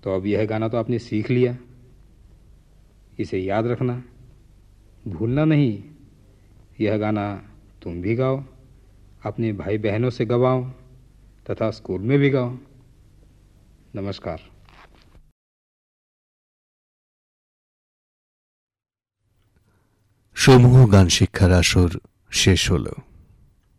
तो अब यह गाना तो आपने सीख लिया, इसे याद रखना, भूलना नहीं। यह गाना तुम भी गाओ, अपने भाई बहनों से गवाओ तथा स्कूल में भी गाओ। नमस्कार। সমূহ গান শিক্ষার আসর শেষ হলো।